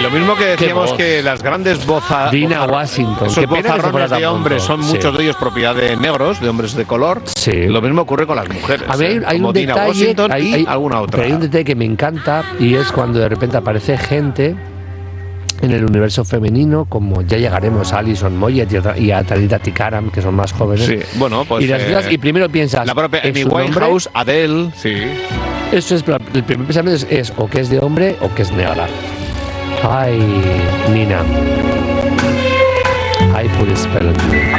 lo mismo que decíamos que las grandes Dina Washington. Esos bozarrones de hombres son muchos de ellos propiedad de negros, de hombres de color. Sí. Lo mismo ocurre con las mujeres. A mí hay como un Dina detalle, Washington y alguna otra. Pero hay un detalle que me encanta y es cuando de repente aparece gente en el universo femenino, como ya llegaremos a Alison Moyet y a Talita Tikaram, que son más jóvenes. Sí, bueno, pues. Y primero piensas. La propia Amy ¿es un Winehouse, hombre? Adele, sí. Eso es, el primer pensamiento es o que es de hombre o que es negra. Ay, Nina. I put a spell on you.